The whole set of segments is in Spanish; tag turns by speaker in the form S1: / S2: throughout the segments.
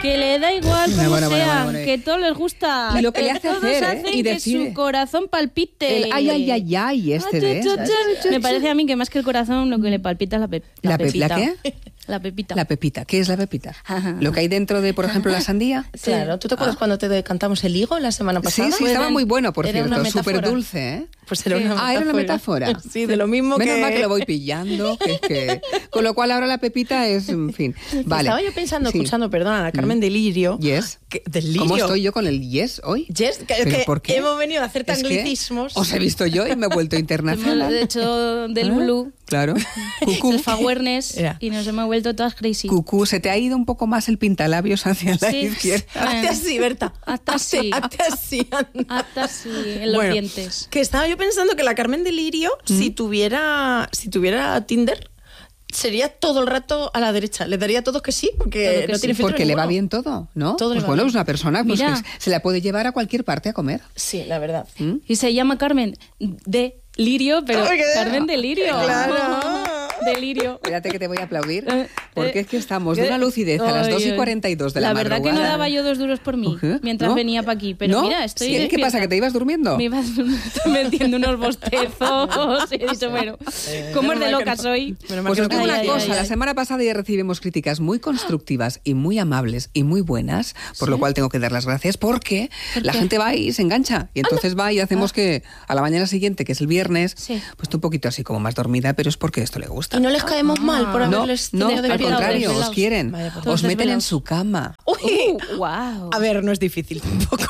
S1: Que le da igual como
S2: Bueno,
S1: sea,
S2: bueno.
S1: que todo les gusta.
S2: Y lo que le hace
S1: todos
S2: hacer,
S1: hacen
S2: y
S1: que
S2: decide.
S1: su corazón palpite.
S2: El ay, este de...
S1: Me parece a mí que más que el corazón lo que le palpita es la pepita.
S2: ¿La qué?
S1: La pepita.
S2: La pepita. ¿Qué es la pepita?
S1: Ajá.
S2: Lo que hay dentro de, por ejemplo, la sandía.
S3: Claro, ¿tú te acuerdas cuando te cantamos el higo la semana pasada?
S2: Sí, estaba muy bueno, por
S3: Era una
S2: cierto.
S3: metáfora.
S2: Súper dulce, ¿eh?
S3: Pues era una metáfora.
S2: Era una metáfora.
S3: Sí, de lo mismo
S2: Menos
S3: que...
S2: mal que lo voy pillando. Con lo cual ahora la pepita es, en fin. Vale.
S3: Estaba yo pensando,
S2: Sí.
S3: escuchando, perdón, a la Carmen Delirio.
S2: Yes.
S3: ¿Delirio?
S2: ¿Cómo estoy yo con el yes hoy?
S3: Yes,
S2: ¿Pero
S3: que
S2: por qué?
S3: hemos venido a hacer
S2: Es que
S3: anglicismos.
S2: os he visto yo y me he vuelto internacional.
S1: De hecho, del
S2: ¿Ah?
S1: blue.
S2: Claro. Cucú.
S1: El awareness.
S3: Ya.
S1: Y nos hemos vuelto todas crazy.
S2: Cucú, se te ha ido un poco más el pintalabios hacia la
S1: Sí.
S2: izquierda.
S3: Hazte así, Berta.
S1: Hasta así.
S3: Hazte así, anda.
S1: Hasta así, en los
S3: Bueno,
S1: dientes.
S3: Que estaba yo pensando que la Carmen Delirio, si tuviera Tinder, sería todo el rato a la derecha. Le daría a todos que sí, porque
S1: Todo que
S3: no
S1: sí.
S3: tiene filtro
S2: Porque le va
S3: ninguno.
S2: bien todo, ¿no?
S3: Todo le
S2: Pues
S3: va
S2: bueno,
S3: bien.
S2: es una persona pues,
S1: Mira.
S2: que se la puede llevar a cualquier parte a comer.
S3: Sí, la verdad.
S1: Y se llama Carmen de Lirio, pero
S3: Ay, ¿qué?
S1: Carmen de Lirio.
S3: Claro.
S1: Delirio.
S2: Espérate que te voy a aplaudir, porque es que estamos de
S1: ¿qué?
S2: una lucidez a las
S1: Ay,
S2: 2:42 de la
S1: verdad que no
S2: madrugada.
S1: daba yo 2 duros por mí
S2: ¿Qué?
S1: mientras
S2: ¿No?
S1: venía para aquí. Pero
S2: ¿No?
S1: mira, estoy
S2: ¿Qué
S1: despierta.
S2: pasa, que te ibas durmiendo?
S1: Me ibas metiendo unos bostezos. Y he dicho, bueno, ¿cómo es de loca soy?
S2: Pues os digo
S1: Ay,
S2: una
S1: ay,
S2: cosa,
S1: ay,
S2: la
S1: ay.
S2: semana pasada ya recibimos críticas muy constructivas y muy amables y muy buenas, por lo cual tengo que dar las gracias, porque la gente va y se engancha, y entonces va y hacemos que a la mañana siguiente, que es el viernes,
S1: Sí.
S2: pues esté un poquito así como más dormida, pero es porque esto le gusta.
S3: Y no les caemos mal por
S2: No,
S3: haberles
S2: no,
S3: tenido
S2: al
S3: desvelados.
S2: contrario, os
S1: desvelados.
S2: quieren,
S3: Vaya, pues,
S2: os
S1: todos
S2: meten en
S1: desvelados.
S2: su cama.
S3: Uy,
S1: Wow.
S3: a ver, no es difícil tampoco.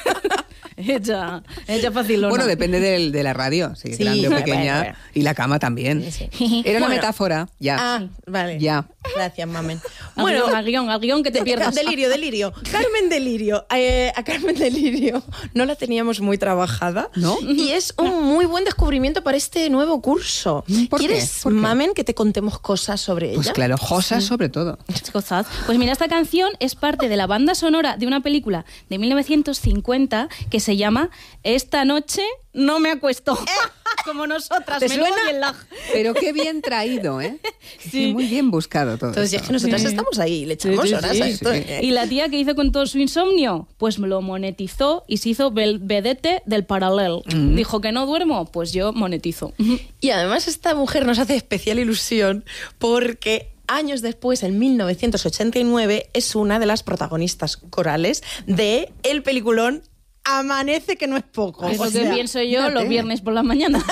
S1: Ella facilona.
S2: Bueno, depende de la radio, si es
S3: Sí,
S2: grande o
S3: bueno,
S2: pequeña,
S3: bueno.
S2: y la cama también.
S3: Sí.
S2: Era una
S3: Bueno.
S2: metáfora, ya.
S3: Ah, vale.
S2: Ya.
S3: Gracias, mamen.
S1: Bueno, al guión que te pierdas.
S3: Delirio. Carmen Delirio. A Carmen Delirio no la teníamos muy trabajada.
S2: ¿No?
S3: Y es un muy buen descubrimiento para este nuevo curso.
S2: ¿Por qué?
S3: ¿Quieres,
S2: ¿Por qué?
S3: mamen, que te contemos cosas sobre ella?
S2: Pues claro, Josas sobre todo.
S1: Gozad. Pues mira, esta canción es parte de la banda sonora de una película de 1950 que se llama Esta noche no me acuesto. Como nosotras.
S3: ¿Te
S1: menudo
S3: suena?
S1: y el lag.
S2: Pero qué bien traído, ¿eh?
S1: Sí.
S2: Muy bien buscado todo.
S3: Entonces, es
S2: esto.
S3: que nosotras estamos ahí, le echamos
S1: Sí,
S3: horas
S1: sí,
S3: a
S1: sí.
S3: esto.
S1: Y la tía que hizo con todo su insomnio, pues lo monetizó y se hizo vedette del paralel. Dijo que no duermo, pues yo monetizo.
S3: Y además esta mujer nos hace especial ilusión porque años después, en 1989, es una de las protagonistas corales de el peliculón Amanece, que no es poco.
S1: Es
S3: O
S1: lo que
S3: sea,
S1: pienso yo
S2: fíjate.
S1: los viernes por la mañana.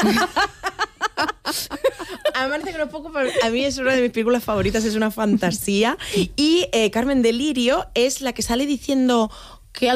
S3: Amanece, que no es poco, pero a mí es una de mis películas favoritas, es una fantasía. Y Carmen Delirio es la que sale diciendo qué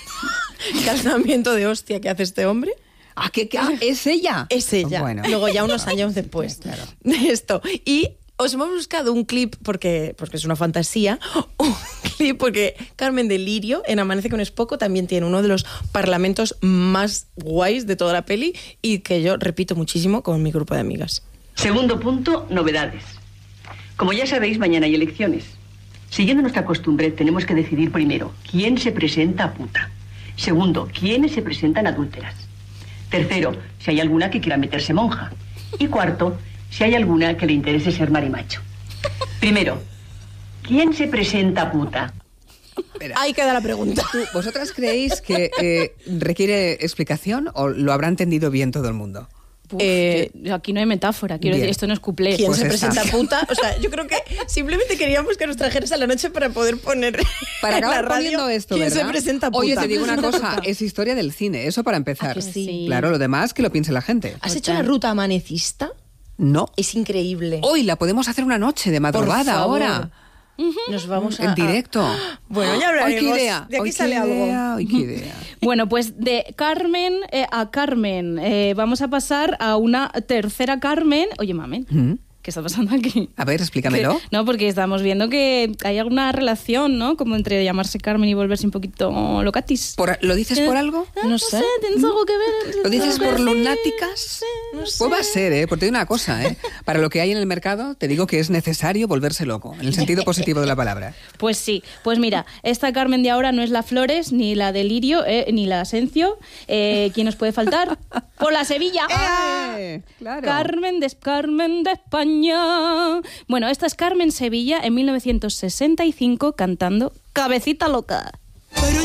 S3: alzamiento de hostia que hace este hombre.
S2: Ah, ¿es ella?
S3: Es ella.
S2: Bueno.
S3: Luego ya unos años después de esto. Y os hemos buscado un clip porque es una fantasía, un clip porque Carmen Delirio en Amanece, que no es poco, también tiene uno de los parlamentos más guays de toda la peli y que yo repito muchísimo con mi grupo de amigas.
S4: Segundo punto, novedades. Como ya sabéis, mañana hay elecciones. Siguiendo nuestra costumbre, tenemos que decidir primero quién se presenta a puta. Segundo, quiénes se presentan adúlteras. Tercero, si hay alguna que quiera meterse monja. Y cuarto, si hay alguna que le interese ser marimacho. Primero, ¿quién se presenta a puta?
S3: Ahí queda la pregunta.
S2: ¿Vosotras creéis que requiere explicación o lo habrá entendido bien todo el mundo?
S1: Uf, aquí no hay metáfora, quiero
S2: Bien.
S1: decir, esto no es cuplé.
S3: ¿Quién
S2: Pues
S3: se
S2: esa.
S3: presenta puta? O sea, yo creo que simplemente queríamos que nos trajeras a la noche para poder poner
S2: Para
S3: en la
S2: acabar
S3: radio
S2: poniendo esto,
S3: quién
S2: ¿verdad?
S3: se presenta puta.
S2: Oye, te digo una cosa, es historia del cine, eso para empezar.
S3: ¿A que sí?
S2: Claro, lo demás que lo piense la gente.
S3: ¿Has hecho la ruta amanecista?
S2: No.
S3: Es increíble.
S2: Hoy la podemos hacer una noche de madrugada,
S3: favor.
S2: ahora.
S3: Nos vamos
S2: En directo.
S3: Bueno, ya hablaremos.
S2: Hoy qué idea.
S3: De aquí
S2: hoy
S3: sale
S2: qué
S3: algo.
S2: idea, hoy qué idea.
S1: Bueno, pues de Carmen a Carmen. Vamos a pasar a una tercera Carmen. Oye, mamen, ¿qué está pasando aquí?
S2: A ver, explícamelo.
S1: No, porque estamos viendo que hay alguna relación, ¿no? Como entre llamarse Carmen y volverse un poquito locatis.
S2: ¿Lo dices por algo?
S1: No sé, ¿tienes algo que ver?
S2: ¿Lo dices por
S1: Sí,
S2: lunáticas?
S1: no sé.
S2: Pues va a ser, ¿eh? Porque te digo una cosa, ¿eh? Para lo que hay en el mercado, te digo que es necesario volverse loco, en el sentido positivo de la palabra.
S1: Pues sí, pues mira, esta Carmen de ahora no es la Flores, ni la de Lirio, ni la Asencio. ¿Quién nos puede faltar? ¡Por la Sevilla!
S2: Claro.
S1: Carmen de España. España. Bueno, esta es Carmen Sevilla en 1965 cantando Cabecita Loca.